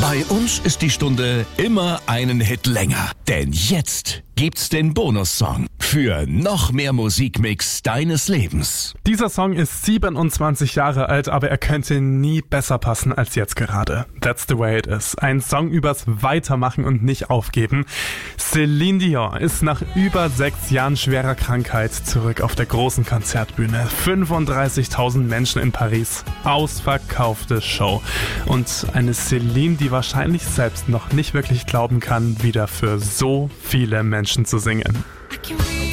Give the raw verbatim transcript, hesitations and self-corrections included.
Bei uns ist die Stunde immer einen Hit länger. Denn jetzt gibt's den Bonussong für noch mehr Musikmix deines Lebens. Dieser Song ist siebenundzwanzig Jahre alt, aber er könnte nie besser passen als jetzt gerade. That's the way it is. Ein Song übers Weitermachen und nicht aufgeben. Céline Dion ist nach über sechs Jahren schwerer Krankheit zurück auf der großen Konzertbühne. fünfunddreißigtausend Menschen in Paris. Ausverkaufte Show. Und eine Céline, die wahrscheinlich selbst noch nicht wirklich glauben kann, wieder für so viele Menschen zu singen.